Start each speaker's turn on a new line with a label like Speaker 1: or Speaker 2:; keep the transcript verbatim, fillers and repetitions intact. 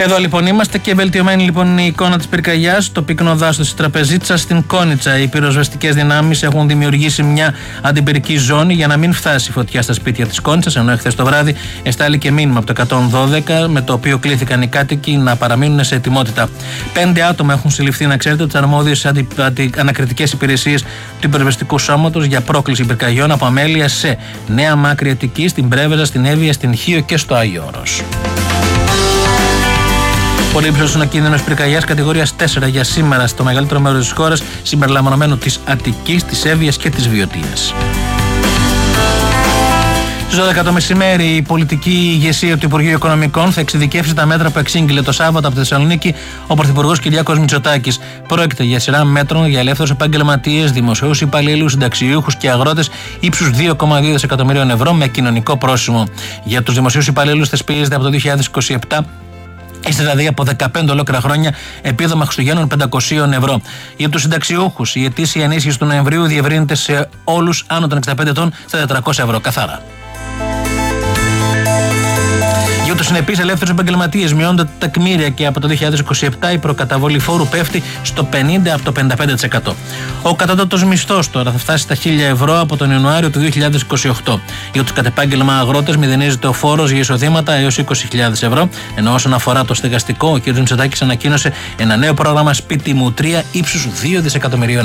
Speaker 1: Εδώ λοιπόν είμαστε και βελτιωμένη λοιπόν είναι η εικόνα της πυρκαγιάς. Το πυκνό δάσος της Τραπεζίτσας στην Κόνιτσα. Οι πυροσβεστικές δυνάμεις έχουν δημιουργήσει μια αντιπυρική ζώνη για να μην φτάσει η φωτιά στα σπίτια της Κόνιτσας. Ενώ εχθές το βράδυ εστάληκε μήνυμα από το εκατόν δώδεκα με το οποίο κλήθηκαν οι κάτοικοι να παραμείνουν σε ετοιμότητα. Πέντε άτομα έχουν συλληφθεί, να ξέρετε, από τις αρμόδιες αντι... αντι... ανακριτικές υπηρεσίες του πυροσβεστικού σώματος για πρόκληση πυρκαγιών από αμέλεια σε Νέα Μάκρη Αττικής, στην Πρέβεζα, στην Εύβοια, στην Χίο και στο Άγιο Όρος. Πολύ υψηλός είναι ο κίνδυνος πυρκαγιάς κατηγορίας τέσσερα για σήμερα στο μεγαλύτερο μέρος της χώρας, συμπεριλαμβανομένου της Αττικής, της Εύβοιας και της Βιωτίας. Στις δώδεκα το μεσημέρι, η πολιτική ηγεσία του Υπουργείου Οικονομικών θα εξειδικεύσει τα μέτρα που εξήγηλε το Σάββατο από τη Θεσσαλονίκη ο Πρωθυπουργός Κυριάκος Μητσοτάκης. Πρόκειται για σειρά μέτρων για ελεύθερους επαγγελματίες, δημοσίους υπαλλήλους, συνταξιούχους και αγρότες ύψους δύο κόμμα δύο δισεκατομμυρίων ευρώ με κοινωνικό πρόσημο. Για τους δημοσίους υπαλλήλους θεσπίζεται από το δύο χιλιάδες είκοσι επτά. Είστε δηλαδή από δεκαπέντε ολόκληρα χρόνια επίδομα Χριστουγέννων πεντακόσια ευρώ. Για τους συνταξιούχους, η ετήσια ενίσχυση του Νοεμβρίου διευρύνεται σε όλους άνω των εξήντα πέντε ετών στα τετρακόσια ευρώ καθαρά. Για τους συνεπείς ελεύθερους επαγγελματίες μειώνονται τα τεκμήρια και από το δύο χιλιάδες είκοσι επτά η προκαταβολή φόρου πέφτει στο πενήντα από το πενήντα πέντε τοις εκατό. Ο κατώτατος μισθός τώρα θα φτάσει στα χίλια ευρώ από τον Ιανουάριο του δύο χιλιάδες είκοσι οκτώ. Για τους κατ' επάγγελμα αγρότες μηδενίζεται ο φόρος για εισοδήματα έως είκοσι χιλιάδες ευρώ, ενώ όσον αφορά το στεγαστικό, ο κ. Μητσοτάκης ανακοίνωσε ένα νέο πρόγραμμα Σπίτι μου τρία ύψους δύο δισεκατομμυρίων.